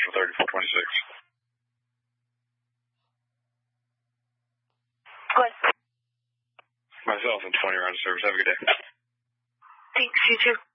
Central 3426. Go ahead. Myself and 20 are on service. Have a good day. Thanks, you too.